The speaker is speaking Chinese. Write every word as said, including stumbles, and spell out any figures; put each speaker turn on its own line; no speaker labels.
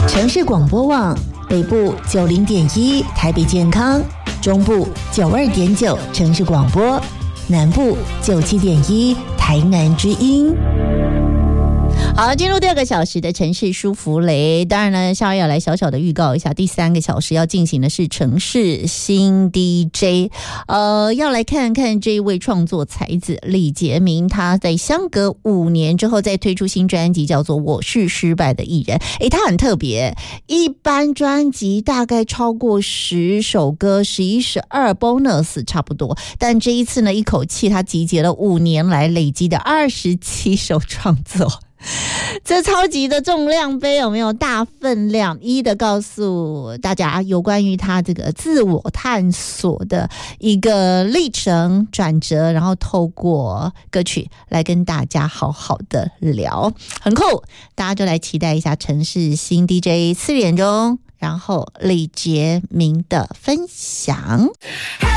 城市广播网北部九零点一台北健康，中部九二点九城市广播，南部九七点一台南之音。好，进入第二个小时的城市舒芙蕾。当然呢，夏薇要来小小的预告一下，第三个小时要进行的是城市新 D J， 呃，要来看看这一位创作才子李杰明，他在相隔五年之后再推出新专辑，叫做《我是失败的艺人》。诶，他很特别，一般专辑大概超过十首歌，十一、十二 bonus 差不多，但这一次呢，一口气他集结了五年来累积的二十七首创作。这超级的重量杯有没有大分量？一的告诉大家有关于他这个自我探索的一个历程转折，然后透过歌曲来跟大家好好的聊，很酷。大家就来期待一下城市新 D J 四点钟，然后李杰明的分享。